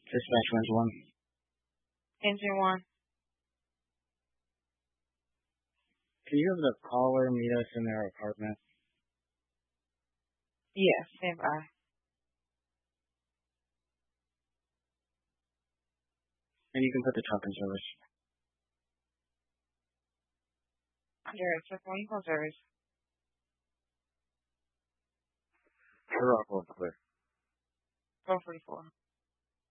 Dispatch Range 1. Engine 1. Can you have the caller meet us in their apartment? Yes, stand by. And you can put the truck in service. Under check 1 service. We're all clear. 444.